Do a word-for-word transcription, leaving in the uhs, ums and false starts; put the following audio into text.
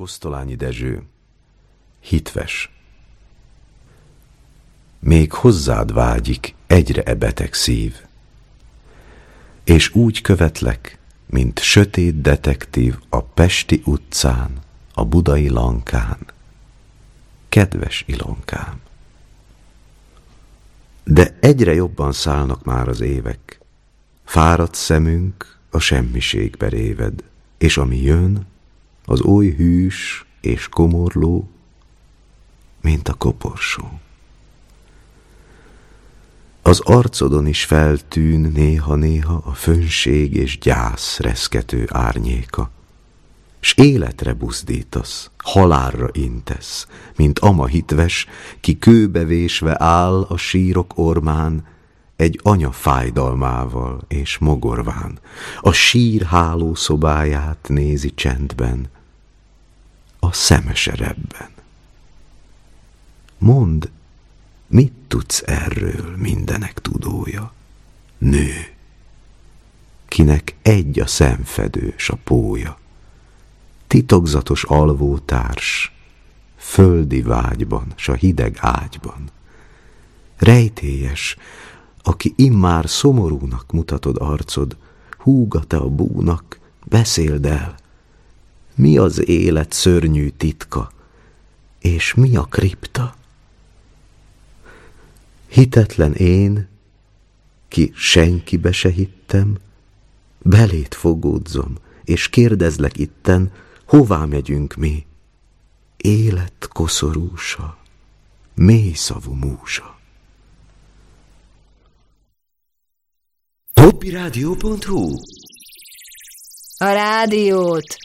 Kosztolányi Dezső. Hitves. Még hozzád vágyik egyre e beteg szív, és úgy követlek, mint sötét detektív a pesti utcán, a budai lankán. Kedves Ilonkám! De egyre jobban szállnak már az évek, fáradt szemünk a semmiségbe réved, és ami jön, az oly hűs és komorló, mint a koporsó. Az arcodon is feltűn néha-néha a fönnség és gyász reszkető árnyéka, s életre buzdítasz, halálra intesz, mint ama hitves, ki kőbe vésve áll a sírok ormán, egy anya fájdalmával és mogorván, a sír hálószobáját nézi csendben, a szemeserebben. Mondd, mit tudsz erről mindenek tudója? Nő, kinek egy a szemfedő s a pója, titokzatos alvótárs, földi vágyban s a hideg ágyban, rejtélyes, aki immár szomorúnak mutatod arcod, húga te a búnak, beszéld el, mi az élet szörnyű titka, és mi a kripta? Hitetlen én, ki senkibe se hittem, belét fogódzom, és kérdezlek itten, hová megyünk mi? Élet koszorúsa, mély szavú múzsa. Hopirádió pont hu. A rádiót